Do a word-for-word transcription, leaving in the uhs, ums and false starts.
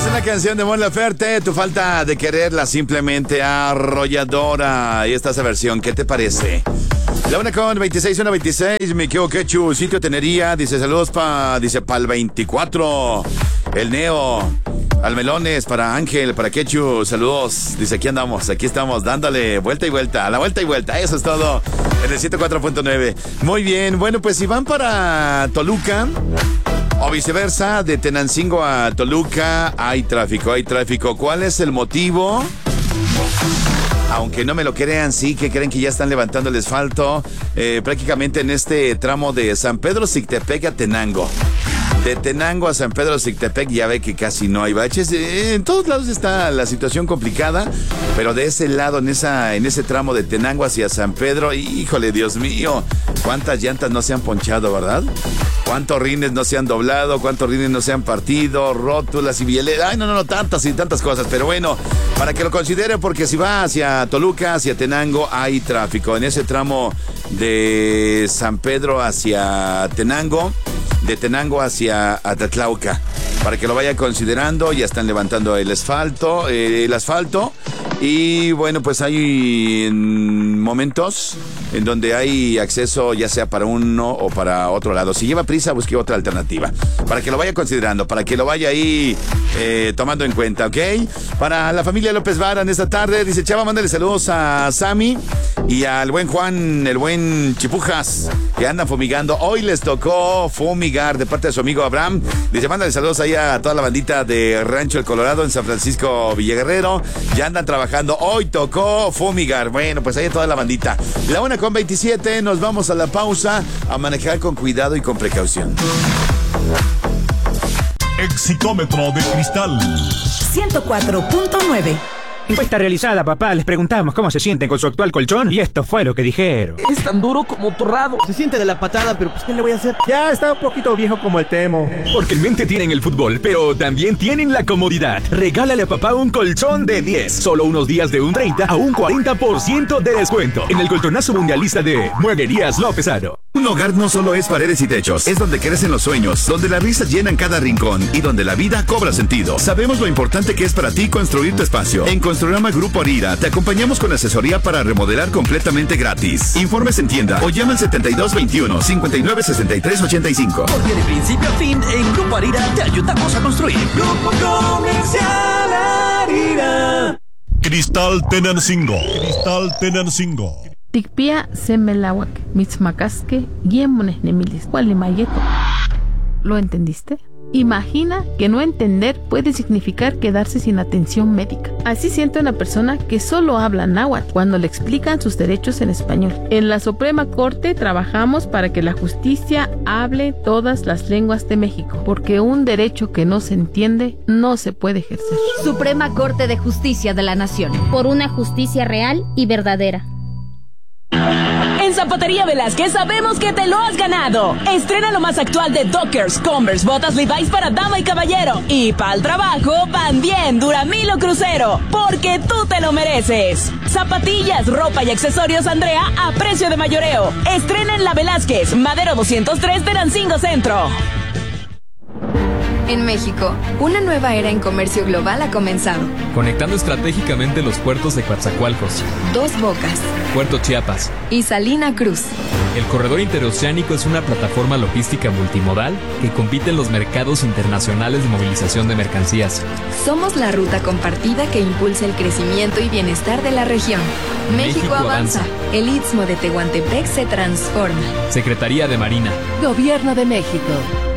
Es una canción de Mon Laferte, Tu falta de quererla simplemente arrolladora. Y esta es la versión, ¿qué te parece? La una con veintiséis, una veintiséis, mi quedo quechu, sitio Tenería, dice saludos pa, dice pa'l veinticuatro, el Neo, al Melones, para Ángel, para Quechu, saludos, dice aquí andamos, aquí estamos, dándole vuelta y vuelta, a la vuelta y vuelta, eso es todo, en el ciento cuatro punto nueve. Muy bien, bueno, pues si van para Toluca, o viceversa, de Tenancingo a Toluca, hay tráfico, hay tráfico, ¿cuál es el motivo? Aunque no me lo crean, sí que creen que ya están levantando el asfalto eh, prácticamente en este tramo de San Pedro Sictepec a Tenango. De Tenango a San Pedro Sictepec ya ve que casi no hay baches. Eh, en todos lados está la situación complicada, pero de ese lado, en esa, en ese tramo de Tenango hacia San Pedro, híjole, Dios mío, cuántas llantas no se han ponchado, ¿verdad? ¿Cuántos rines no se han doblado? ¿Cuántos rines no se han partido? Rótulas y bieleras. Ay, no, no, no, tantas y tantas cosas. Pero bueno, para que lo considere, porque si va hacia Toluca, hacia Tenango, hay tráfico. En ese tramo de San Pedro hacia Tenango, de Tenango hacia Atatlauca. Para que lo vayan considerando, ya están levantando el asfalto, eh, el asfalto. Y bueno, pues hay momentos en donde hay acceso ya sea para uno o para otro lado. Si lleva prisa, busque otra alternativa. Para que lo vaya considerando, para que lo vaya ahí eh, tomando en cuenta, ¿ok? Para la familia López Vara en esta tarde, dice Chava, mándale saludos a Sammy y al buen Juan, el buen Chipujas, que andan fumigando. Hoy les tocó fumigar de parte de su amigo Abraham. Dice, mándale saludos ahí a toda la bandita de Rancho El Colorado en San Francisco Villaguerrero. Ya andan trabajando. Hoy tocó fumigar. Bueno, pues ahí toda la bandita. La una con veintisiete, nos vamos a la pausa a manejar con cuidado y con precaución. Exitómetro de cristal ciento cuatro punto nueve. Encuesta realizada, papá. Les preguntamos cómo se sienten con su actual colchón y esto fue lo que dijeron. Es tan duro como torrado. Se siente de la patada, pero pues ¿qué le voy a hacer? Ya está un poquito viejo como el Temo. Porque en mente tienen el fútbol, pero también tienen la comodidad. Regálale a papá un colchón de diez. Solo unos días de un treinta a un cuarenta por ciento de descuento. En el colchonazo mundialista de Mueblerías Lópezado. Un hogar no solo es paredes y techos, es donde crecen los sueños, donde las risas llenan cada rincón y donde la vida cobra sentido. Sabemos lo importante que es para ti construir tu espacio. En Construrama Grupo Arira te acompañamos con asesoría para remodelar completamente gratis. Informes en tienda o llama al setenta y dos veintiuno, cincuenta y nueve sesenta y tres ochenta y cinco. Porque de principio a fin, en Grupo Arira te ayudamos a construir. Grupo Comercial Arira. Cristal Tenancingo. Cristal Tenancingo. Tikpia semelawak, mitzmacasque, guiemones nemilis, cualimayeto. ¿Lo entendiste? Imagina que no entender puede significar quedarse sin atención médica. Así siente una persona que solo habla náhuatl cuando le explican sus derechos en español. En la Suprema Corte trabajamos para que la justicia hable todas las lenguas de México, porque un derecho que no se entiende no se puede ejercer. Suprema Corte de Justicia de la Nación. Por una justicia real y verdadera. En Zapatería Velázquez sabemos que te lo has ganado. Estrena lo más actual de Dockers, Converse, botas Levi's para dama y caballero. Y para el trabajo, también Duramilo Crucero, porque tú te lo mereces. Zapatillas, ropa y accesorios Andrea a precio de mayoreo. Estrena en la Velázquez, Madero doscientos tres, Tenancingo Centro. En México, una nueva era en comercio global ha comenzado. Conectando estratégicamente los puertos de Coatzacoalcos, Dos Bocas, Puerto Chiapas y Salina Cruz. El corredor interoceánico es una plataforma logística multimodal que compite en los mercados internacionales de movilización de mercancías. Somos la ruta compartida que impulsa el crecimiento y bienestar de la región. México, México avanza. avanza. El Istmo de Tehuantepec se transforma. Secretaría de Marina. Gobierno de México.